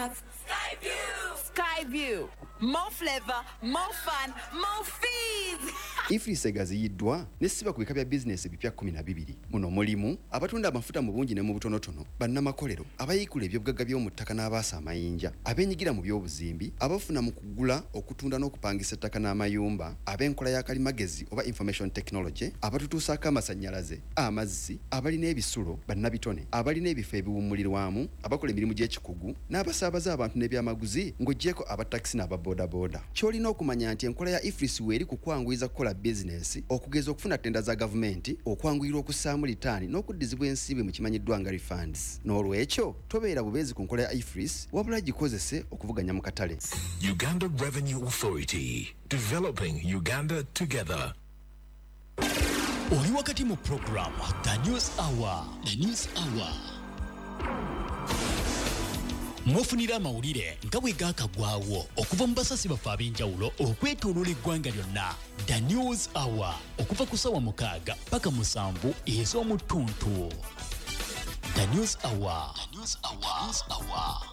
Skyview. More flavor, more fun, more fees. Ifris egaziyiddwa nesiba ku bika bya bizinesi ebipya 12 muno mulimu abatunda amafuta mu bungi ne mu butonotono bannamakolero abayikula ebyobugagga by'omu ttaka n'abaasa amayinja abeenyigira mu by'obuzimbi abafuna mu kugula okutunda n'okupangisa ettaka n'amayumba ab'enkola ya kalimagezi oba information technology abatutuusaako amasannyalaze amazzi abalina ebisulo bannabitone abalina ebifo ebiwummulirwamu abakola emirimu gy'ekikugu n'abasaabaza abantu n'ebyamaguzi ng'oggyeko abatakisi n'ababoodabooda ky'olina okumanya nti enkola ya Ifris weeri kukwanguyiza kukola bizinesi okugeza okufuna ttenda za gavumenti okwanguyirwa okussaamu litaani n'okuddizibwa ensimbi mu kimanyiddwa nga refunds n'olwekyo tobeera bubeezi ku nkola ya Ifris wabula gikozese okuvuganya mu katale. Uganda Revenue Authority, developing Uganda together. Oli wakati mu program The News Hour. The News Hour. Mwafunira amawulire nga bwe gaakagwawo okuva mu basasi baffe ab'enjawulo okwetooloola eggwanga lyonna. The News Hour okuva ku ssaawa 6 paka 7 ez'omu ttuntu. The News Hour. The News Hour.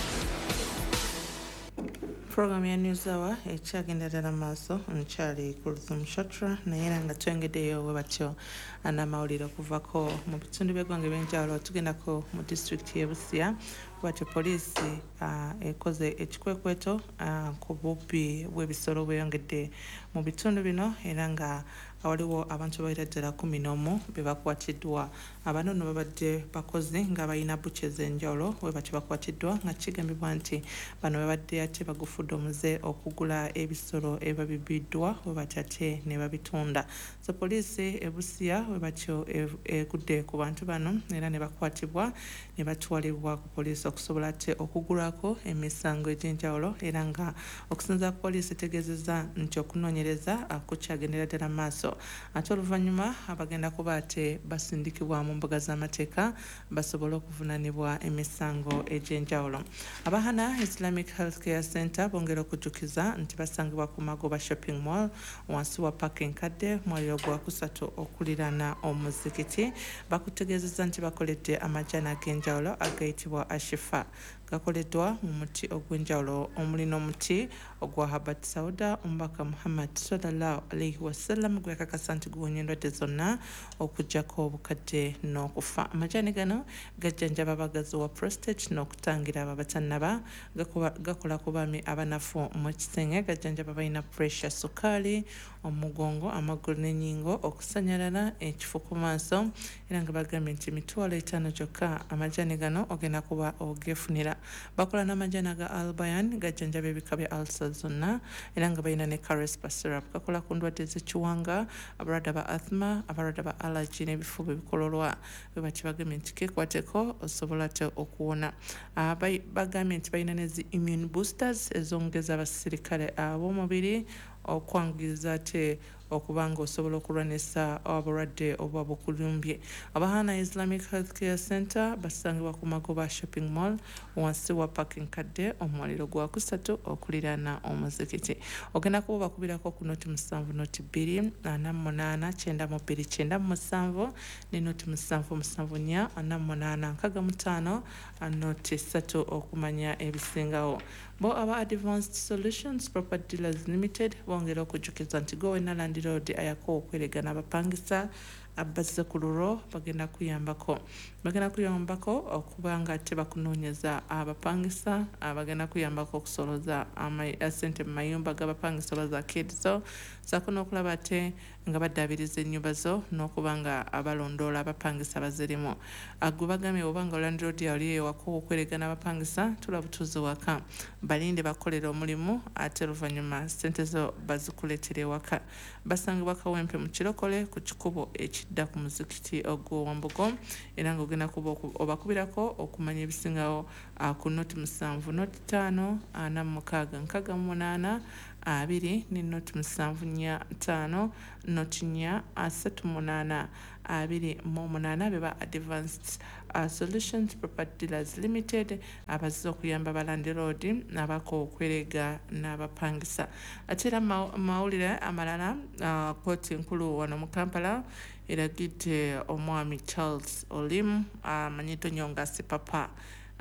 Program ya News Hour ekyagenda ddala maaso nkyali Kulthum Shatra naye era nga twengeddeyo bwe batyo n'amawulire okuvako mu bitundu by'eggwanga eby'enjawulo tugendako mu disitulikiti y'e Busia bwatyo poliisi ekoze ekikwekweto ku bubbi bw'ebisolo bweyongedde mu bitundu bino era nga waliwo abantu abayita ddala 11 be bakwatiddwa. Abano nno babadde bakozi nga balina buche ez'enjawulo bwe batyo bakwatiddwa nga kigambibwa nti bano babadde ate bagufudde omuze okugula ebisolo ebabibiddwa bwe batyo ate ne babitunda. So poliisi e Busia bwe batyo egudde ku bantu bano era ne bakwatibwa ne batwalibwa ku poliisi okusobola ate okugulako emisango egy'enjawulo era nga okusinza ku poliisi etegeezezza nti okunoonyereza kukyagendera ddala maaso ate oluvannyuma abagenda kuba ate basindikibwa mu mbuga z'amateeka basobole okuvunaanibwa emisango egy'enjawulo. Abahana Islamic Healthcare Center bongera okujjukiza nti basangibwa ku Magoba Shopping Mall wansi wa paaka enkadde mwaliro gwa kusatu okuliraana omuzikiti. Bakutegeezezza nti bakoledde amajaani ag'enjawulo agayitibwa Ashifa gakoleddwa mu muti ogw'enjawulo omuli n'omuti ogwa Habat Sauda Omubaka Muhammad sallallahu alaihi wasallam gwe yakakasa nti guwonya endwadde zonna okuggyako obukadde n'okufa. Amajaani gano gajjanjaba abagazi wa prostate n'okutangira ababatannaba gakola ku baami abanafu mu kisenge gajjanjaba balina pressure sukaali omugongo amagulu n'ennyingo okusanyalala ekifo ku maaso era nga bagambye nti $5 kyokka amajaani gano ogenda kuba ogefunira. Bakola n'amajaani aga Albayan gajjanjaba ebika bya ulcer zonna era nga balina ne Carespa syrup gakola ku ndwadde z'ekiwanga abalwadde ba asthma abalwadde ba allergy n'ebifuba ebikololwa bwe bati bagambye nti kekwateko osobola te okuwona. Bagambye nti balina ne zi immune boosters ezongeza abasirikale ab'omubiri okwangiriza ate okubanga osobola okulwanisa abalwadde oba bukulumbye. Abahana Islamic Healthcare Center basangibwa ku Magoba Shopping Mall wansi wa parking kadde omwaliro gwa kusatu okuliraana omuzikiti. Ogenda kuba bakubirako ku noti 7 noti 2 48 92 97 ne noti 7 48 45 noti 3 okumanya ebisingawo. Bo aba Advanced Solutions Property Dealers Limited bongera okujjukiza nti go wena landlord ayako okweregana abapangisa abazze ku lulwo bagenda kuyambako okubanga ate bakunoonyeza abapangisa bagenda kuyambako okusoloza ssente mu mayumba g'abapangisa oba za KEDSO saako n'okulaba ate nga baddaabiriza ennyumba zo n'okubanga abalondoola abapangisa bazirimu. Gwe bagambye obanga landlord yali ewako okweregana abapangisa tula butuuzi waka balinde bakolera omulimu ate oluvannyuma ssente zo bazikuleetera ewaka. Basangibwa Kawempe mu Kirokole ku kikubo ekidda ku muzikiti ogw'Owambogo era ng'ogenda kuba obakubirako okumanya ebisingawo ku noti 7 noti 5 46 68 2 ne noti 7 noti 4 38 beba Advanced Solutions Property Dealers Limited abazze okuyamba balandlord nabako okwerega n'abapangisa. Ate era mawulire amalala kooti enkulu wano mu Kampala eragidde omwami Charles Olim amanyito nnyo nga Sipapa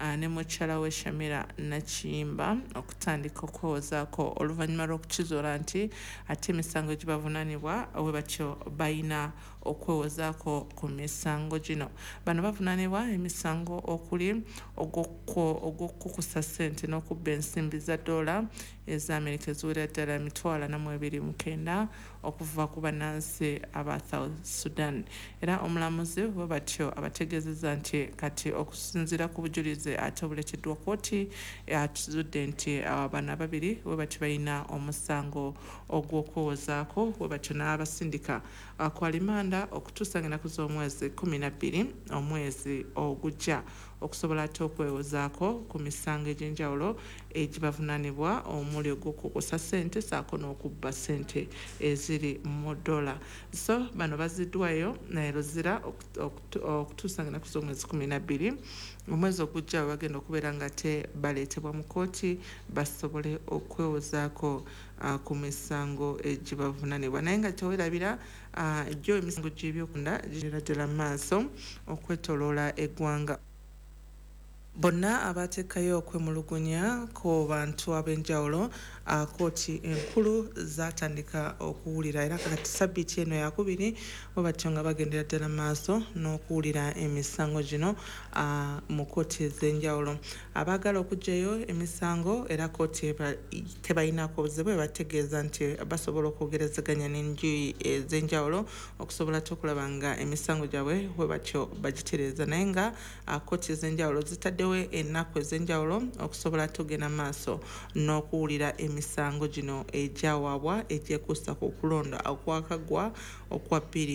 ne mukyala we Shamira Nakiyimba okutandika okwewozaako oluvannyuma lw'okukizuula nti ate emisango gye bavunaanibwa bwe batyo bayina okwewozaako ku misango gino. Bano bavunaanibwa emisango okuli ogw'okukusa ssente n'okubba ensimbi za $, eza Amerika eziwerera ddala $229 okuva ku bannansi aba South Sudan. Era omulamuzi bwe batyo abategeezezza nti kati okusinziira ku bujulizi ate obuleeteddwa kkooti atuzudde nti bano ababiri bwe batyo balina omusango ogw'okwewozaako bwe batyo n'abasindika ku alimanda okutuusa ennaku z'omwezi 12 omwezi ogujja okusobola ate okwewozaako ku misango egy'enjawulo egibavunaanibwa omuli ogw'okukusa ssente saako n'okubba ssente eziri mu $. So bano baziddwayo Luzira okutuusa ennaku z'omwezi 12 omwezi ogujja bagenda okubeera nga te baleetebwa mu kkooti basobole okwewozaako ku misango egibavunaanibwa. Naye nga tewerabira gyo emisango gy'ebyokunda girira ddala mu maaso okwetooloola eggwanga. Bonna abateekayo okwemulugunya ku bantu ab'enjawulo kkooti enkulu zaatandika okuwulira era kati ssabbiiti eno yakubiri bwe batyo nga bagendera ddala maaso n'okuwulira emisango gino mu kkooti ez'enjawulo. Abaagala okuggyayo emisango era kkooti tebalinaako buzibu bategeeza nti basobola okwogerezeganya n'enjuyi ez'enjawulo okusobola okulaba nga emisango gyabwe bwe batyo bagitereeza. Naye nga kkooti ez'enjawulo zitaddewo ennaku ez'enjawulo okusobola tugenda maaso n'okuwulira emisango gino egyawaabwa egyekuusa ku kulonda okwakaggwa okwa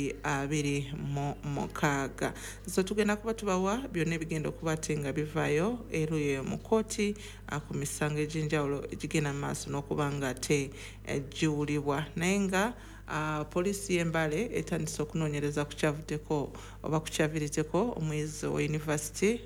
2026. So tugenda kuba tubawa byonna ebigenda okuba ate nga bivaayo eruye mu kkooti ku misango egy'enjawulo egigenda maaso n'okuba nga ate giwulibwa. Naye nga poliisi y'Embale etandise okunoonyereza ku kyavuddeko oba ku kyaviiriddeko omuyizi wa yunivasite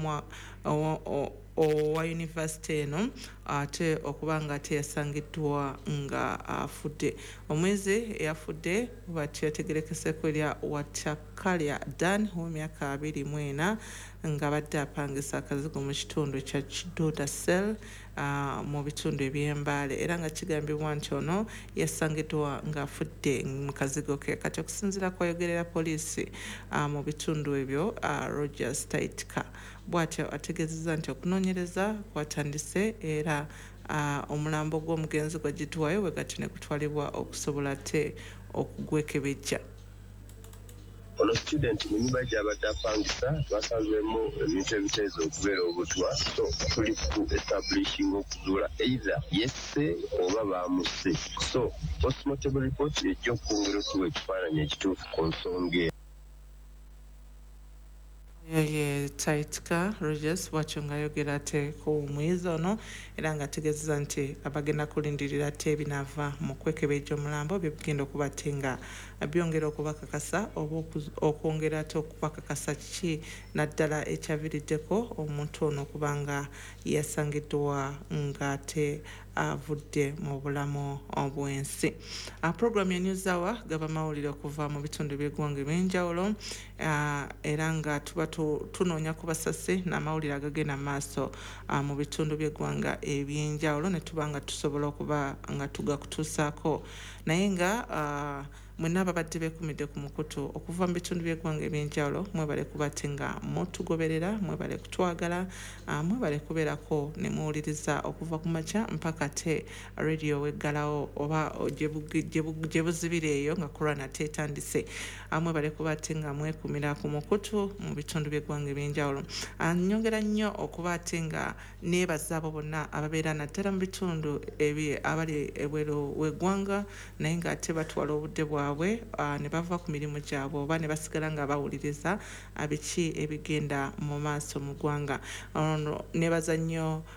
owa yunivasite eno ate okuba nga ate yasangiddwa nga afudde. Omuyizi eyafudde bw'atyo yategerekeseko erya Watakalya Dan w'emyaka 24 nga badde apangisa akazigo mu kitundu kya Kiduda Cell mu bitundu eby'Embale era nga kigambibwa nti ono yasangiddwa ng'afudde mu kazigo ke. Kati okusinziira kwayogerera poliisi mu bitundu ebyo Rogers Taitka bw'atyo ategeezezza nti okunoonyereza kwatandise era omulambo gw'omugenzi gwagitwayo bwe gati ne gutwalibwa okusobola ate okugwekebejja. Ono student mu nyumba gy'abadde apangisa twasanzemu ebintu ebiteeza okubeera obutwa, so tuli ku establishing okuzuula either yesse oba baamuse. So postmortem report ejja okwongera okuwa ekifaananyi ekituufu ku nsonga eyo. Ye Taitka Rogers bw'atyo ng'ayogera ate ku muyizi ono era nga ategeezezza nti abagenda kulindirira ate ebinaava mu kwekebejja omulambo bye bigenda okuba ate nga byongera okubakakasa oba okwongera ate okubakakasa kiki naddala ekyaviiriddeko omuntu ono okuba nga yasangiddwa ng'ate avudde mu bulamu obw'ensi. Program ya News Hour gaba mawulire okuva mu bitundu by'eggwanga eby'enjawulo era nga tuba tunoonya ku basasi n'amawulire agagenda maaso mu bitundu by'eggwanga eby'enjawulo ne tuba nga tusobola okuba nga tugakutuusaako. Naye nga mwenna ababadde beekumidde ku mukutu okuva mu bitundu by'eggwanga eby'enjawulo mwebale kuba ate nga mutugoberera, mwebale kutwagala, mwebale kubeerako ne muwuliriza okuva ku makya mpaka te radio weggalawo oba gye buzibira eyo nga kurwa nate etandise. Mwebale kuba ate nga mwekumira ku mukutu mu bitundu by'eggwanga eby'enjawulo. Nyongera nnyo okuba ate nga neebaza abo bonna ababeera naddala mu bitundu abali ebweru w'eggwanga naye nga ate batwala obudde bwabwe ne bava ku mirimu gyabwe oba ne basigala nga bawuliriza biki ebigenda mu maaso mu ggwanga. Neebaza nnyo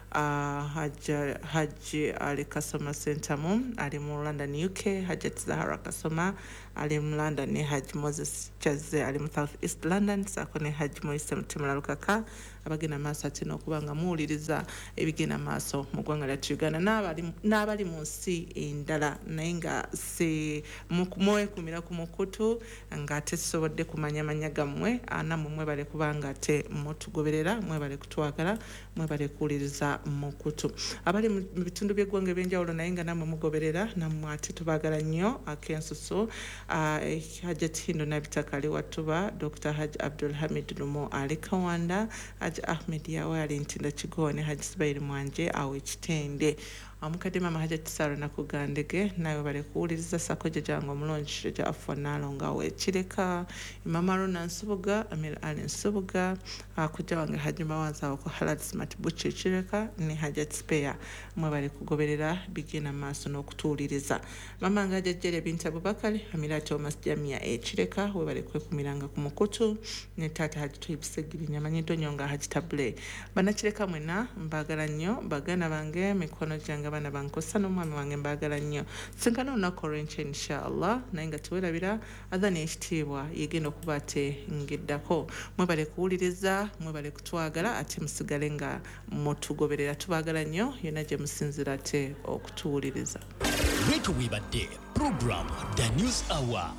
Haji Ali Kasoma Center ali mu London UK, Hajat Zahara Kasoma ali mu London, ne Haji Moses Chaze ali mu South East London, sako ne Haji Moise Mutemula Lukaka abagenda maaso ate n'okubanga muwuliriza ebigenda maaso mu ggwanga lya Uganda n'abali mu nsi endala naye nga si mwekumira ku mukutu nga tesobodde kumanya manya gammwe namwe mwebale kubanga ate mutugoberera, mwebale kutwagala, mwebale kuwuliriza mukutu abali mu bitundu by'eggwanga ebyenjawulo naye nga namwe mugoberera namwe ate tubaagala nnyo akensuso Hajat Hindu Nabitakali Watuba, Dr. Haji Abdul Hamid Lumo Ali Kawanda, Haji Ahmed Yawali Ntinda Kigone, Haji Sibairi Mwanje awe Kitende amukadde mama Hajat Sara Nakugandege nayo bale kuwuliriza sakoje jango omulonji ja afonalo ngawe Kireka mama Rona Nsubuga Amir Ali Nsubuga akuja wange Haji Mawanza wako Halad Smart Buche Kireka ne Hajat Spare mwe bale kugoberera bigina maaso n'okutuuliriza mama ngaje Jere Binta Abubakari Amira Thomas Jamia Kireka we bale kwekumiranga ku mukutu ne tata Haji Tuyibisegiri nyamanyido nyonga Haji Table bana Kireka mwena mbagala nnyo bagana bange mikono janga bana bankosa n'omwami wange mbagala nnyo sinkana olunaku olw'enkya inshallah naye nga tuwerabira adhani ekitiibwa yegenda okuba ate ngeddako mwebale kuwuliriza mwebale kutwagala ate musigale nga mutugoberera tubaagala nnyo yonna gye musinzira ate okutuwuliriza bwetu webadde program The News Hour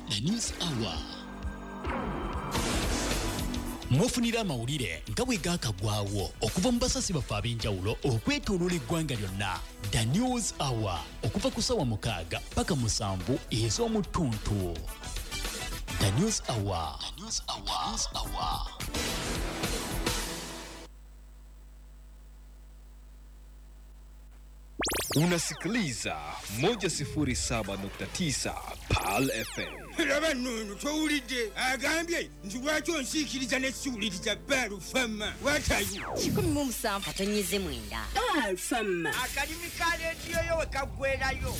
mwofunira amawulire nga bwe gaakagwawo okuva mu basasi baffe ab'enjawulo okwetooloola eggwanga lyonna. The News Hour okuva ku ssaawa 6 paka 7 ez'omu ttuntu. The News Hour. Unasikiliza 107.9 PAL FM. Laba nunu towulidde agambye nti lwaki onsiikiriza n'essiwuliriza PAL FM. What are you? 17 atonnyeze mwenda. PAL FM. Akalimi ka leediyo yo we kaggwerayo.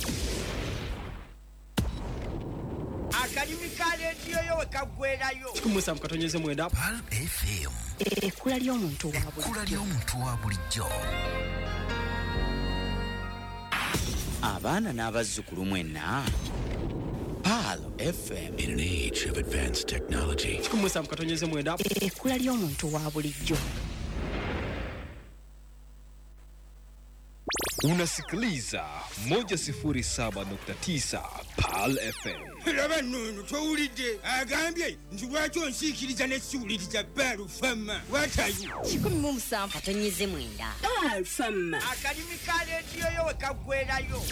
Akalimi ka leediyo yo we kaggwerayo. 17 atonnyeze mwenda PAL FM. Ekkula ly'omuntu wa bulijjo. Abaana n'abazzukulu mwenna PAL FM. In an age of advanced technology. 17 atonnyeze mwenda Ekkula ly'omuntu wa bulijjo. Unasikiliza 107.9 PAL FM. Laba nunu towulidde agambye nti lwaki onsiikiriza n'essiwuliriza PAL FM. What are you? 17 atonnyeze mwenda. PAL FM. Akalimi ka leediyo yo we kaggwerayo.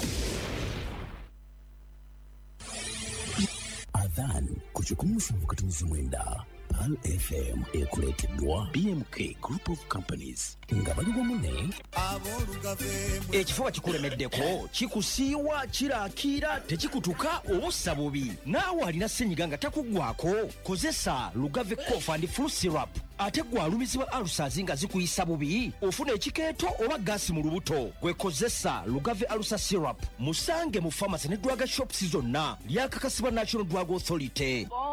Adhan ku 17 atonnyeze mwenda PAL FM ekuleeteddwa BMK Group of Companies nga bali wamu ne ekifuba kikulemeddeko kikusiiwa kiraakira tekikutuka obussa bubi naawe alina ssenyiga nga takuggwako kozesa Lugave Cough and Flu Syrup ate gwalumizibwa alusazi nga zikuyisa bubi ofuna ekikeeto oba gaasi mu lubuto gwekozesa Lugave Alusa Syrup musange mu pharmacy ne drug shops zonna lyakakasibwa National Drug Authority.